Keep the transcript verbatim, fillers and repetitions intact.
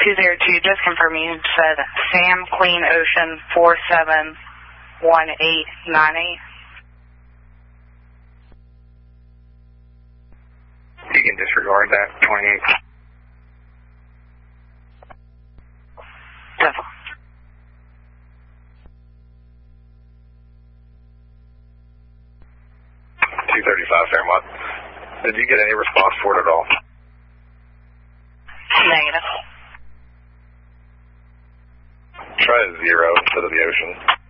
two zero two, just confirm you said Sam Clean Ocean four seven one eight nine eight. You can disregard that, twenty-eight. Definitely. two thirty-five, Fairmont. Did you get any response for it at all? Negative. Try a zero instead of the ocean.